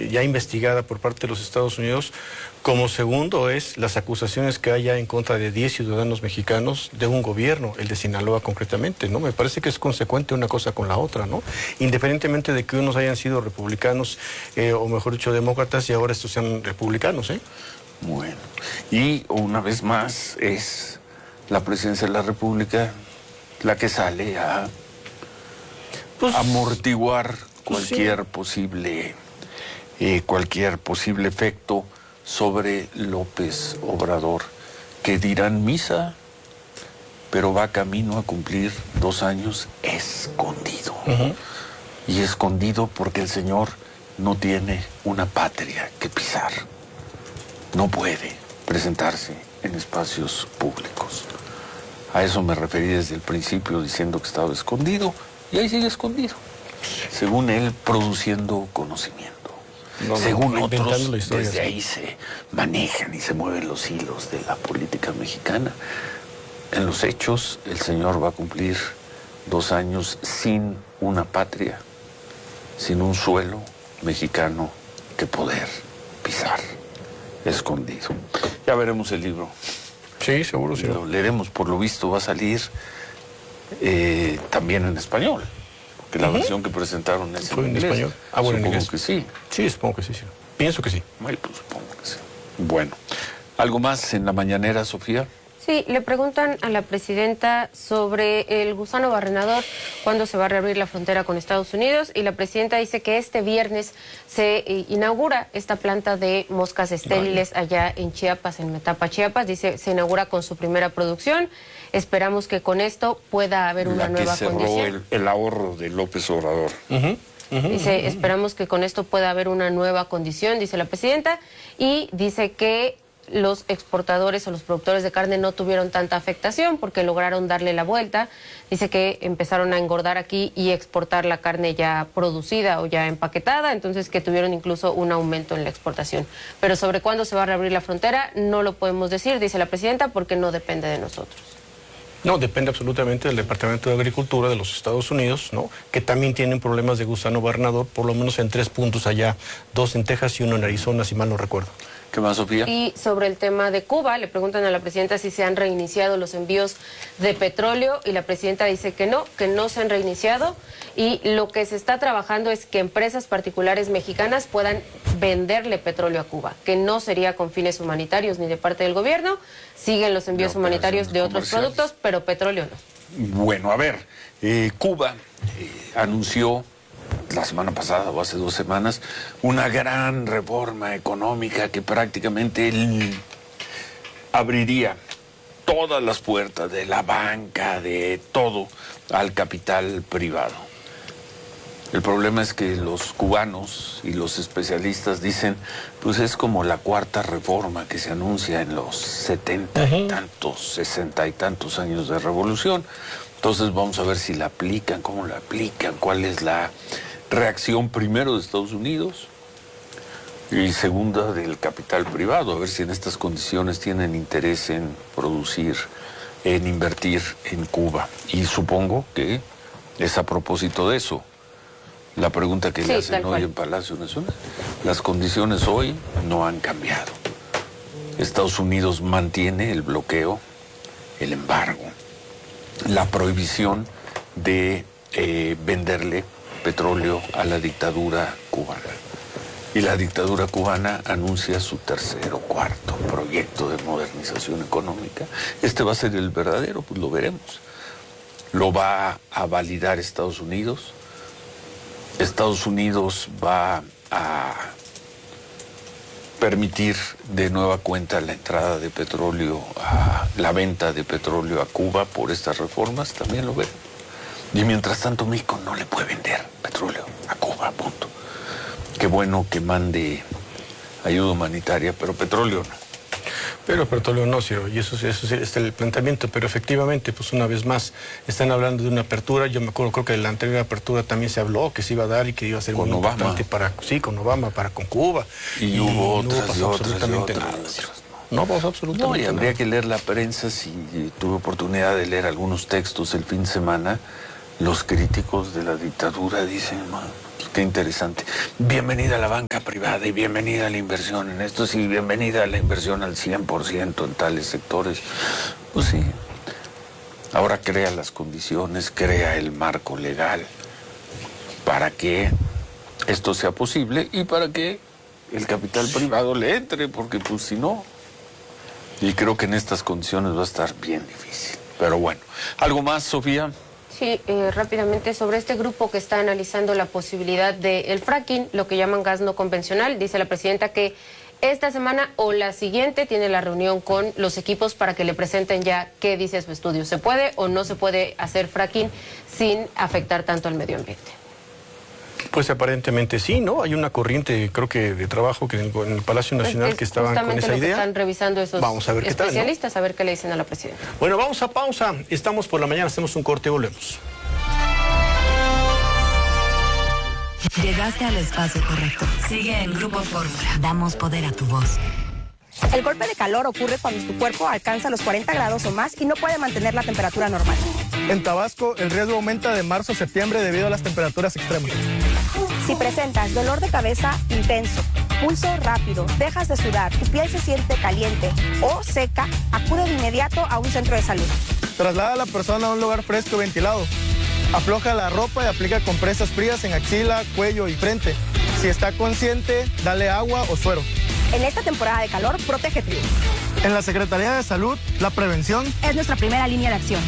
ya investigada por parte de los Estados Unidos. Como segundo es las acusaciones que hay ya en contra de 10 ciudadanos mexicanos de un gobierno, el de Sinaloa concretamente, ¿no? Me parece que es consecuente una cosa con la otra, ¿no? Independientemente de que unos hayan sido republicanos, o mejor dicho, demócratas, y ahora estos sean republicanos, ¿eh? Bueno, y una vez más es la presidencia de la República la que sale a amortiguar cualquier posible efecto sobre López Obrador, que dirán misa, pero va camino a cumplir 2 años escondido. Y escondido porque el señor no tiene una patria que pisar. No puede presentarse en espacios públicos. A eso me referí desde el principio, diciendo que estaba escondido, y ahí sigue escondido. Según él, produciendo conocimiento. Según otros, desde ahí se manejan y se mueven los hilos de la política mexicana. En los hechos, el señor va a cumplir 2 años sin una patria, sin un suelo mexicano que poder pisar, escondido. Ya veremos el libro. Sí, seguro, sí. Lo leeremos, por lo visto va a salir también en español. Que la versión que presentaron es en inglés. Español. Ah, bueno, supongo en inglés. Que sí. Sí, supongo que sí, sí. Pienso que sí. Ay, pues supongo que sí. Bueno, ¿algo más en la mañanera, Sofía? Sí, le preguntan a la presidenta sobre el gusano barrenador, cuándo se va a reabrir la frontera con Estados Unidos, y la presidenta dice que este viernes se inaugura esta planta de moscas estériles allá en Chiapas, en Metapa, Chiapas. Dice, se inaugura con su primera producción. Esperamos que con esto pueda haber una nueva condición. El ahorro de López Obrador. Dice, esperamos que con esto pueda haber una nueva condición, dice la presidenta, y dice que los exportadores o los productores de carne no tuvieron tanta afectación porque lograron darle la vuelta. Dice que empezaron a engordar aquí y exportar la carne ya producida o ya empaquetada, entonces que tuvieron incluso un aumento en la exportación. Pero sobre cuándo se va a reabrir la frontera no lo podemos decir, dice la presidenta, porque no depende de nosotros. No, depende absolutamente del Departamento de Agricultura de los Estados Unidos, ¿no? Que también tienen problemas de gusano barrenador, por lo menos en 3 puntos allá, 2 en Texas y 1 en Arizona, si mal no recuerdo. ¿Qué más, Sofía? Y sobre el tema de Cuba, le preguntan a la presidenta si se han reiniciado los envíos de petróleo, y la presidenta dice que no se han reiniciado, y lo que se está trabajando es que empresas particulares mexicanas puedan venderle petróleo a Cuba, que no sería con fines humanitarios ni de parte del gobierno. Siguen los envíos humanitarios de otros productos, pero petróleo no. Bueno, a ver, Cuba anunció la semana pasada o hace 2 semanas una gran reforma económica que prácticamente abriría todas las puertas de la banca, de todo, al capital privado. El problema es que los cubanos y los especialistas dicen, pues es como la 4ª reforma que se anuncia en los 70 y tantos, 60 y tantos años de revolución. Entonces vamos a ver si la aplican, cómo la aplican, cuál es la reacción primero de Estados Unidos y segunda del capital privado, a ver si en estas condiciones tienen interés en producir, en invertir en Cuba. Y supongo que es a propósito de eso. La pregunta que le hacen hoy en Palacio Nacional, las condiciones hoy no han cambiado. Estados Unidos mantiene el bloqueo, el embargo, la prohibición de venderle petróleo a la dictadura cubana. Y la dictadura cubana anuncia su 3er o 4º proyecto de modernización económica. Este va a ser el verdadero, pues lo veremos. Lo va a validar Estados Unidos. Estados Unidos va a permitir de nueva cuenta la entrada de petróleo, la venta de petróleo a Cuba por estas reformas, también lo veremos. Y mientras tanto México no le puede vender petróleo a Cuba, punto. Qué bueno que mande ayuda humanitaria, pero petróleo no. Pero petróleo no, Ciro, y eso es el planteamiento, pero efectivamente, pues una vez más, están hablando de una apertura. Yo me acuerdo, creo que de la anterior apertura también se habló que se iba a dar y que iba a ser muy importante con Obama, con Cuba. Y hubo otras, no pasó absolutamente nada. No pasó absolutamente nada. No, y habría que leer la prensa. Si tuve oportunidad de leer algunos textos el fin de semana, los críticos de la dictadura dicen, Qué interesante. Bienvenida a la banca privada y bienvenida a la inversión en esto, sí, bienvenida a la inversión al 100% en tales sectores. Pues sí. Ahora crea las condiciones, crea el marco legal para que esto sea posible y para que el capital privado le entre, porque pues si no, y creo que en estas condiciones va a estar bien difícil. Pero bueno, ¿algo más, Sofía? Sí, rápidamente sobre este grupo que está analizando la posibilidad del fracking, lo que llaman gas no convencional. Dice la presidenta que esta semana o la siguiente tiene la reunión con los equipos para que le presenten ya qué dice su estudio. ¿Se puede o no se puede hacer fracking sin afectar tanto al medio ambiente? Pues aparentemente sí, ¿no? Hay una corriente, creo que de trabajo que en el Palacio Nacional que estaban con esa idea. Están revisando esos vamos a ver especialistas, qué tal, ¿no? A ver qué le dicen a la presidenta. Bueno, vamos a pausa. Estamos por la mañana, hacemos un corte y volvemos. Llegaste al espacio correcto. Sigue en Grupo Fórmula. Damos poder a tu voz. El golpe de calor ocurre cuando tu cuerpo alcanza los 40 grados o más y no puede mantener la temperatura normal. En Tabasco, el riesgo aumenta de marzo a septiembre debido a las temperaturas extremas. Si presentas dolor de cabeza intenso, pulso rápido, dejas de sudar, tu piel se siente caliente o seca, acude de inmediato a un centro de salud. Traslada a la persona a un lugar fresco y ventilado. Afloja la ropa y aplica compresas frías en axila, cuello y frente. Si está consciente, dale agua o suero. En esta temporada de calor, protégete. En la Secretaría de Salud, la prevención es nuestra primera línea de acción.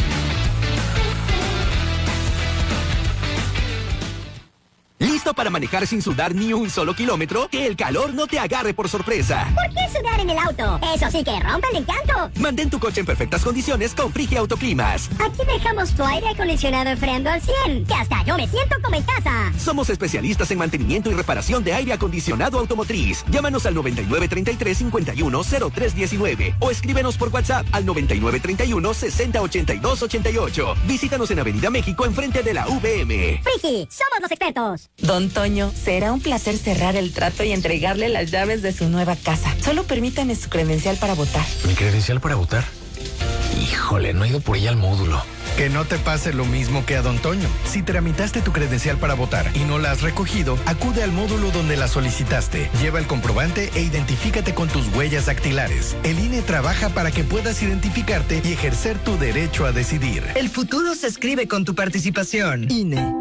¿Listo para manejar sin sudar ni un solo kilómetro? Que el calor no te agarre por sorpresa. ¿Por qué sudar en el auto? Eso sí que rompe el encanto. Mantén tu coche en perfectas condiciones con Frigia Autoclimas. Aquí dejamos tu aire acondicionado enfriando al 100, que hasta yo me siento como en casa. Somos especialistas en mantenimiento y reparación de aire acondicionado automotriz. Llámanos al 9933-510319 o escríbenos por WhatsApp al 9931-608288. Visítanos en Avenida México enfrente de la VM. Frigi, somos los expertos. Don Toño, será un placer cerrar el trato y entregarle las llaves de su nueva casa. Solo permítame su credencial para votar. ¿Mi credencial para votar? Híjole, no he ido por ella al módulo. Que no te pase lo mismo que a Don Toño. Si tramitaste tu credencial para votar y no la has recogido, acude al módulo donde la solicitaste. Lleva el comprobante e identifícate con tus huellas dactilares. El INE trabaja para que puedas identificarte y ejercer tu derecho a decidir. El futuro se escribe con tu participación. INE.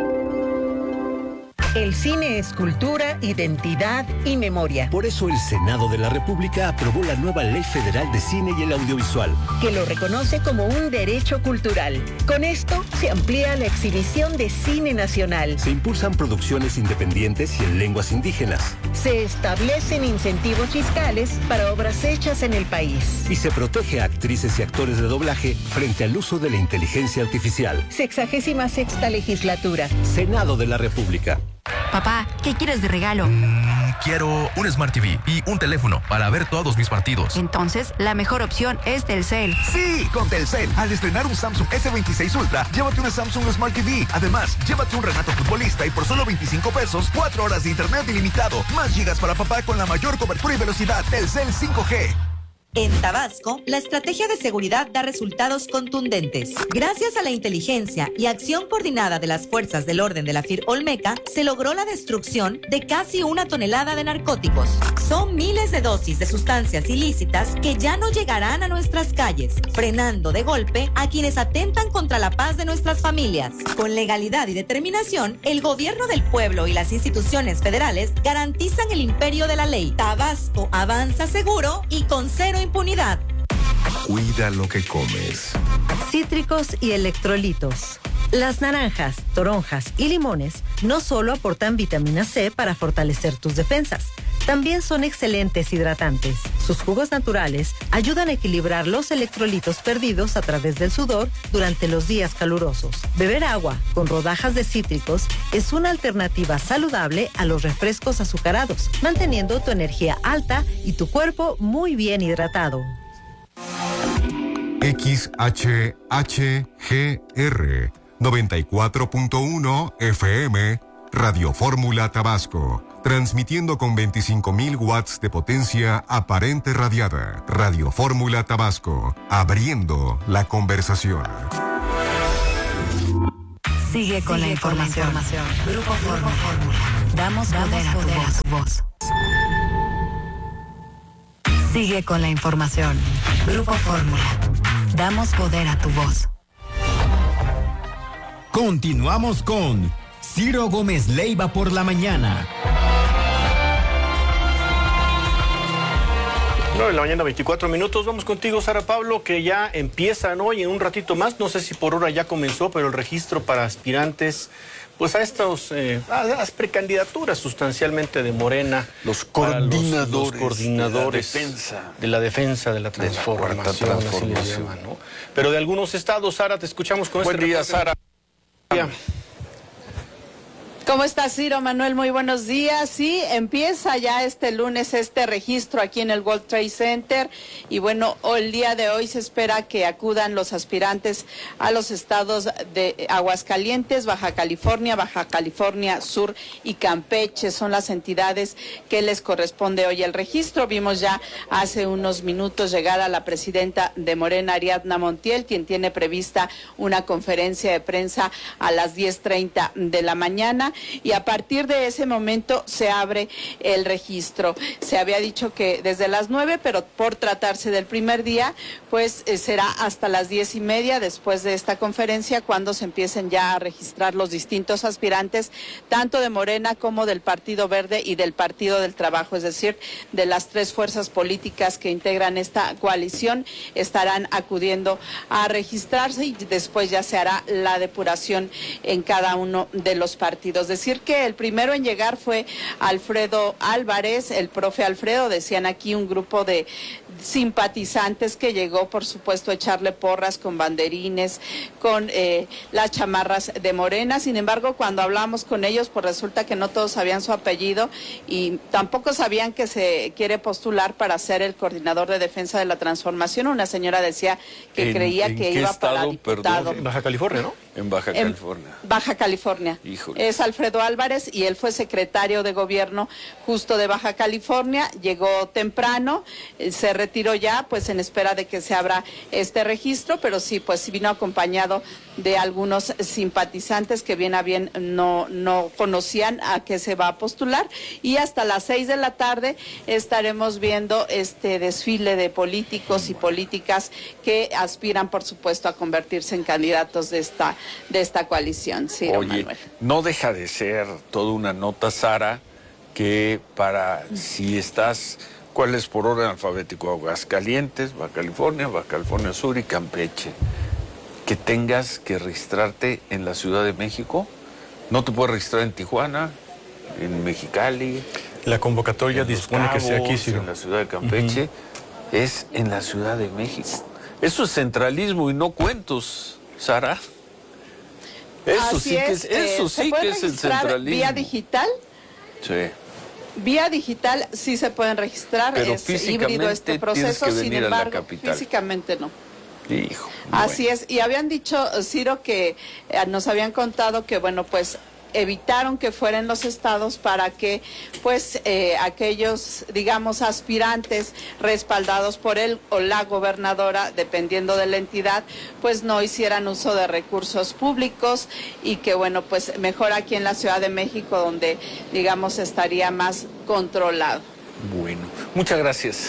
El cine es cultura, identidad y memoria. Por eso el Senado de la República aprobó la nueva Ley Federal de Cine y el Audiovisual, que lo reconoce como un derecho cultural. Con esto se amplía la exhibición de cine nacional. Se impulsan producciones independientes y en lenguas indígenas. Se establecen incentivos fiscales para obras hechas en el país. Y se protege a actrices y actores de doblaje frente al uso de la inteligencia artificial. 66ª legislatura. Senado de la República. Papá, ¿qué quieres de regalo? Quiero un Smart TV y un teléfono para ver todos mis partidos. Entonces, la mejor opción es Telcel. Sí, con Telcel. Al estrenar un Samsung S26 Ultra, llévate una Samsung Smart TV. Además, llévate un Renato Futbolista y por solo 25 pesos, 4 horas de internet ilimitado. Más gigas para papá con la mayor cobertura y velocidad. Telcel 5G. En Tabasco, la estrategia de seguridad da resultados contundentes. Gracias a la inteligencia y acción coordinada de las fuerzas del orden de la FIR Olmeca, se logró la destrucción de casi 1 tonelada de narcóticos. Son miles de dosis de sustancias ilícitas que ya no llegarán a nuestras calles, frenando de golpe a quienes atentan contra la paz de nuestras familias. Con legalidad y determinación, el gobierno del pueblo y las instituciones federales garantizan el imperio de la ley. Tabasco avanza seguro y con cero impunidad. Cuida lo que comes. Cítricos y electrolitos. Las naranjas, toronjas y limones no solo aportan vitamina C para fortalecer tus defensas, también son excelentes hidratantes. Sus jugos naturales ayudan a equilibrar los electrolitos perdidos a través del sudor durante los días calurosos. Beber agua con rodajas de cítricos es una alternativa saludable a los refrescos azucarados, manteniendo tu energía alta y tu cuerpo muy bien hidratado. XHHGR 94.1 FM Radio Fórmula Tabasco, transmitiendo con 25.000 watts de potencia aparente radiada. Radio Fórmula Tabasco, abriendo la conversación. Sigue con la información. Grupo Fórmula. Damos poder a tu voz. Sigue con la información. Grupo Fórmula. Damos poder a tu voz. Continuamos con Ciro Gómez Leiva por la mañana. 9 de la mañana, 24 minutos. Vamos contigo, Sara Pablo, que ya empiezan hoy en un ratito más. No sé si por hora ya comenzó, pero el registro para aspirantes, pues a estos, a las precandidaturas sustancialmente de Morena. Los coordinadores, los coordinadores de la defensa de la transformación, así les llaman, ¿no? Pero de algunos estados. Sara, te escuchamos con Buen día, Sara. ¿Cómo estás, Ciro? Manuel, muy buenos días. Sí, empieza ya este lunes este registro aquí en el World Trade Center y bueno, el día de hoy se espera que acudan los aspirantes a los estados de Aguascalientes, Baja California Sur y Campeche. Son las entidades que les corresponde hoy el registro. Vimos ya hace unos minutos llegar a la presidenta de Morena, Ariadna Montiel, quien tiene prevista una conferencia de prensa a las 10:30 de la mañana. Y a partir de ese momento se abre el registro. Se había dicho que desde las 9, pero por tratarse del primer día, pues será hasta las 10:30 después de esta conferencia cuando se empiecen ya a registrar los distintos aspirantes, tanto de Morena como del Partido Verde y del Partido del Trabajo, es decir, de las tres fuerzas políticas que integran esta coalición, estarán acudiendo a registrarse y después ya se hará la depuración en cada uno de los partidos. Decir que el primero en llegar fue Alfredo Álvarez, el profe Alfredo, decían aquí un grupo de simpatizantes que llegó, por supuesto, a echarle porras con banderines, con las chamarras de Morena. Sin embargo, cuando hablamos con ellos, pues resulta que no todos sabían su apellido y tampoco sabían que se quiere postular para ser el coordinador de defensa de la transformación. Una señora decía que creía que iba para diputado. En Baja California, ¿no? En Baja California. Baja California. Híjole. Es Alfredo Álvarez y él fue secretario de gobierno justo de Baja California. Llegó temprano, se retiró ya, pues en espera de que se abra este registro, pero sí, pues vino acompañado de algunos simpatizantes que bien a bien no conocían a qué se va a postular. Y hasta las 6 de la tarde estaremos viendo este desfile de políticos y políticas que aspiran, por supuesto, a convertirse en candidatos de esta coalición. Sí, oye, Manuel. No deja de ser toda una nota, Sara, que si estás, ¿cuál es por orden alfabético? Aguascalientes, Baja California Sur y Campeche. Que tengas que registrarte en la Ciudad de México. No te puedes registrar en Tijuana, en Mexicali. La convocatoria dispone que sea aquí, Ciro. En la Ciudad de Campeche, es en la Ciudad de México. Eso es centralismo y no cuentos, Sara. Eso sí que es el centralismo. ¿Vía digital? Sí. Vía digital sí se pueden registrar, pero es híbrido este proceso, sin embargo, físicamente no. Hijo, así es, y habían dicho, Ciro, que nos habían contado que, bueno, pues evitaron que fueran los estados para que, pues, aquellos, digamos, aspirantes respaldados por él o la gobernadora, dependiendo de la entidad, pues no hicieran uso de recursos públicos y que, bueno, pues mejor aquí en la Ciudad de México, donde, digamos, estaría más controlado. Bueno, muchas gracias.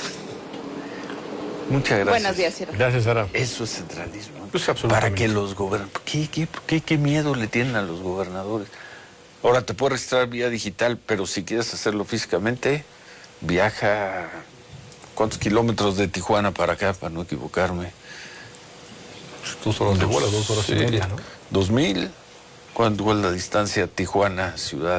Muchas gracias. Buenos días, Ciro. Gracias, Sara. Eso es centralismo. Pues absolutamente. Para que los gobernadores... ¿Qué miedo le tienen a los gobernadores? Ahora te puedes registrar vía digital, pero si quieres hacerlo físicamente, viaja... ¿Cuántos kilómetros de Tijuana para acá, para no equivocarme? 2 horas de vuelo, 2 horas y media, ¿no? 2000. ¿Cuánto es la distancia Tijuana, Ciudad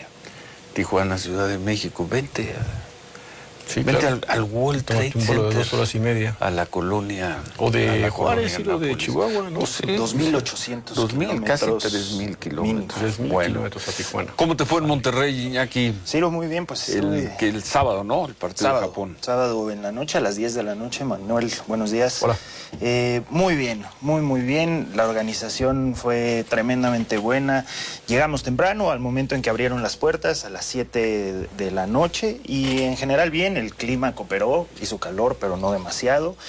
de México? Vente al World Trade Center. Un vuelo de 2 horas y media. A la colonia. O de Juárez y de Chihuahua, ¿no? Sí, 2.800 kilómetros. Casi 3.000 kilómetros. 3.000 kilómetros a Tijuana. ¿Cómo te fue en Monterrey, Iñaki? Sí, muy bien, pues. El sábado, ¿no? El partido de Japón. Sábado en la noche, a las 10 de la noche. Manuel, buenos días. Hola. Muy bien, muy bien. La organización fue tremendamente buena. Llegamos temprano, al momento en que abrieron las puertas, a las 7 de la noche. Y en general bien, el clima cooperó, hizo calor, pero no demasiado.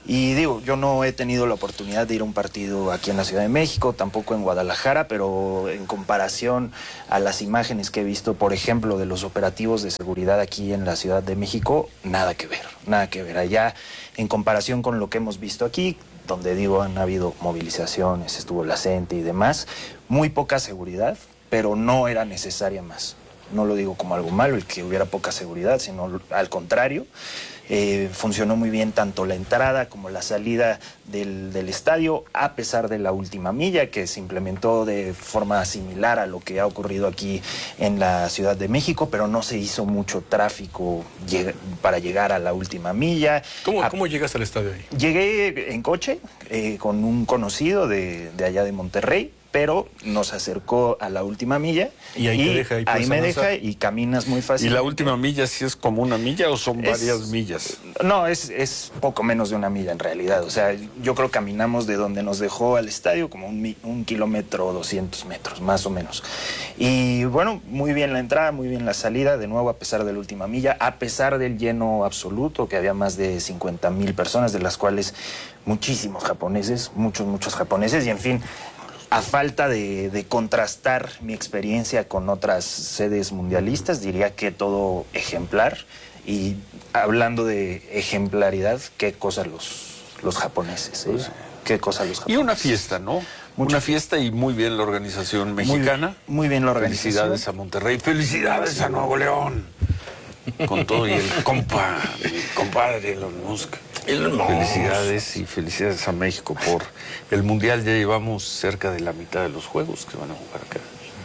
Y digo, yo no he tenido la oportunidad de ir a un partido aquí en la Ciudad de México, tampoco en Guadalajara, pero en comparación a las imágenes que he visto, por ejemplo, de los operativos de seguridad aquí en la Ciudad de México, nada que ver, nada que ver. Allá, en comparación con lo que hemos visto aquí, donde digo, han habido movilizaciones, estuvo la CENTE y demás, muy poca seguridad, pero no era necesaria más. No lo digo como algo malo el que hubiera poca seguridad, sino al contrario. Funcionó muy bien tanto la entrada como la salida del estadio, a pesar de la última milla, que se implementó de forma similar a lo que ha ocurrido aquí en la Ciudad de México, pero no se hizo mucho tráfico para llegar a la última milla. ¿Cómo llegas al estadio ahí? Llegué en coche con un conocido de allá de Monterrey, pero nos acercó a la última milla y ahí te deja, ahí me deja y caminas muy fácil. ¿Y la última milla sí es como una milla o son varias millas? No, es poco menos de una milla en realidad. O sea, yo creo que caminamos de donde nos dejó al estadio como un kilómetro o 200 metros, más o menos. Y bueno, muy bien la entrada, muy bien la salida, de nuevo a pesar de la última milla, a pesar del lleno absoluto, que había más de 50,000 personas, de las cuales muchísimos japoneses, muchos japoneses, y en fin, a falta de contrastar mi experiencia con otras sedes mundialistas, diría que todo ejemplar. Y hablando de ejemplaridad, qué cosa los japoneses, ¿eh? Qué cosa los japoneses. Y una fiesta, ¿no? Una fiesta y muy bien la organización mexicana. Muy bien la organización. Felicidades a Monterrey, felicidades a Nuevo León. Con todo y el compadre Elon Musk. Felicidades y felicidades a México por el Mundial. Ya llevamos cerca de la mitad de los juegos que van a jugar acá,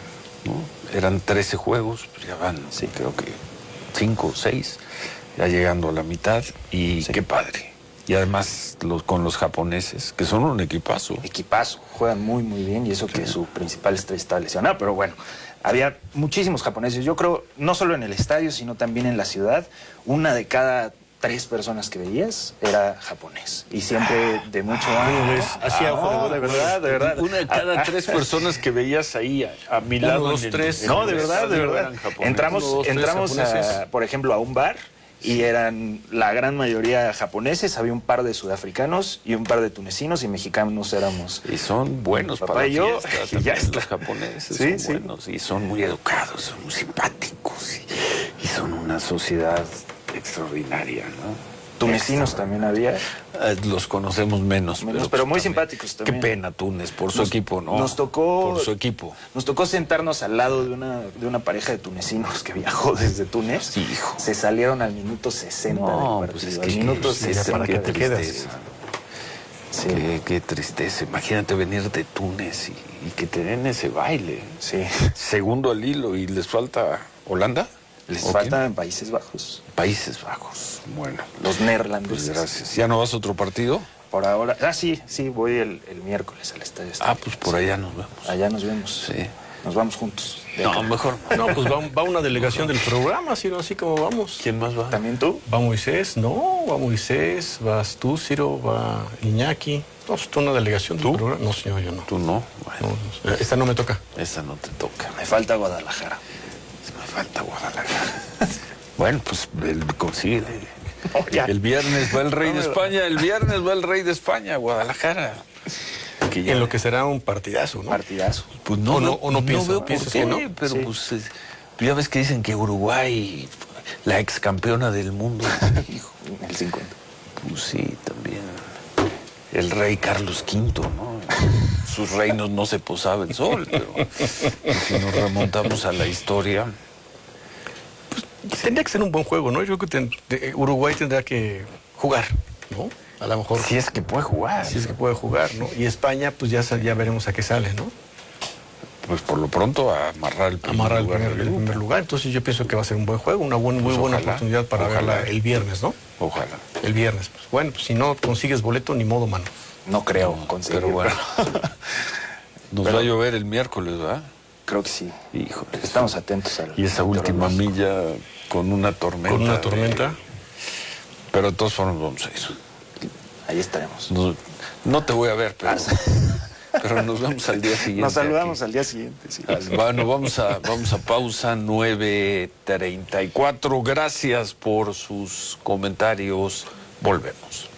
¿no? Eran 13 juegos, pues ya van, sí, creo que 5 o 6, ya llegando a la mitad. Y sí, qué padre. Y además con los japoneses, que son un equipazo. Equipazo, juegan muy bien, y eso sí, que su principal estrella está lesionado, pero bueno, había muchísimos japoneses. Yo creo, no solo en el estadio, sino también en la ciudad, una de cada 3 personas que veías era japonés. Y siempre de mucho ánimo. Hacía ojo de verdad. Una de cada 3 personas que veías ahí a mi lado. Los 3. No, de verdad. Entramos por ejemplo, a un bar. Y eran la gran mayoría japoneses, había un par de sudafricanos y un par de tunecinos, y mexicanos éramos. Y son buenos para la fiesta, ya los japoneses son buenos y son muy educados, son muy simpáticos y son una sociedad extraordinaria, ¿no? Tunecinos también había. Los conocemos menos, pero muy simpáticos también. Qué pena Túnez por su equipo, ¿no? Nos tocó por su equipo. Nos tocó sentarnos al lado de una pareja de tunecinos que viajó desde Túnez. Sí, hijo. Se salieron al minuto 60 del partido. Pues es que al minuto 60 para que te quedas. Sí. Qué tristeza. Imagínate venir de Túnez y que te den ese baile. Sí. Segundo al hilo y les falta Holanda. Les falta en Países Bajos. Países Bajos, bueno. Los neerlandeses. Pues gracias. ¿Ya no vas a otro partido? Por ahora. Sí, voy el miércoles al estadio. Pues por allá nos vemos. Allá nos vemos. Sí. Nos vamos juntos. No, mejor. No, pues va una delegación del programa, Ciro, así como vamos. ¿Quién más va? ¿También tú? Va Moisés, va Moisés, vas tú, Ciro, va Iñaki. No, pues tú una delegación del programa. No, señor, yo no. ¿Tú no? Bueno. No, esta no me toca. Esta no te toca. Me falta Guadalajara. Bueno, pues consíguele. El viernes va el rey de España. A Guadalajara. En lo que será un partidazo, ¿no? Partidazo. Pues no, no pienso que no. Pero sí, pues ya ves que dicen que Uruguay, la ex campeona del mundo. El 50. Pues sí, también. El rey Carlos V, ¿no? Sus reinos no se posaba el sol, pero si nos remontamos a la historia. Tendría que ser un buen juego, ¿no? Yo creo que Uruguay tendrá que jugar, ¿no? A lo mejor. Si es que puede jugar. Si es que puede jugar, ¿no? Y España, pues ya veremos a qué sale, ¿no? Pues por lo pronto a amarrar el primer lugar. Entonces yo pienso que va a ser un buen juego, una muy buena oportunidad para verla el viernes, ¿no? Ojalá. El viernes. Pues bueno, pues si no consigues boleto, ni modo, mano. No creo conseguir. Pero bueno. Nos va a llover el miércoles, ¿verdad? Creo que sí. Híjole. Estamos atentos al. Y esa última milla con una tormenta. Pero de todas formas vamos a ir. Ahí estaremos. No te voy a ver, pero nos vemos al día siguiente. Nos saludamos al día siguiente, sí. Bueno, vamos a pausa 9:34. Gracias por sus comentarios. Volvemos.